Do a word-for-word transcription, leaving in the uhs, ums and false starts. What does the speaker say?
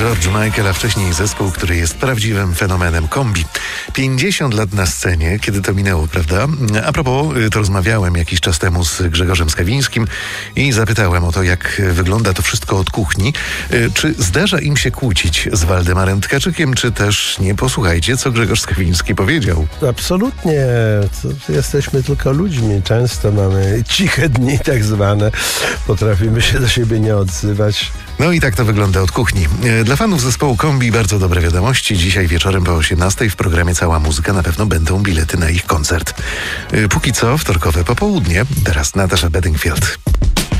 George Michael, a wcześniej zespół, który jest prawdziwym fenomenem kombi. pięćdziesiąt lat na scenie, kiedy to minęło, prawda? A propos, to rozmawiałem jakiś czas temu z Grzegorzem Skawińskim i zapytałem o to, jak wygląda to wszystko od kuchni. Czy zdarza im się kłócić z Waldemarem Tkaczykiem, czy też nie? Posłuchajcie, co Grzegorz Skawiński powiedział. Absolutnie. To jesteśmy tylko ludźmi. Często mamy ciche dni tak zwane. Potrafimy się do siebie nie odzywać. No i tak to wygląda od kuchni. Dla fanów zespołu Kombi bardzo dobre wiadomości. Dzisiaj wieczorem po osiemnastej w programie Cała Muzyka na pewno będą bilety na ich koncert. Póki co wtorkowe popołudnie. Teraz Natasza Bedingfield.